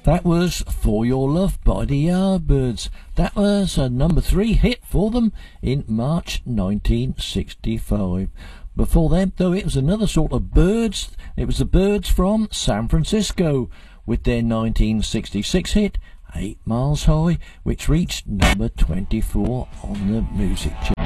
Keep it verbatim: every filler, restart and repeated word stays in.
That was For Your Love by the Yardbirds. That was a number three hit for them in March nineteen sixty-five. Before them, though, it was another sort of Birds. It was the Birds from San Francisco with their nineteen sixty-six hit Eight Miles High, which reached number twenty-four on the music chart.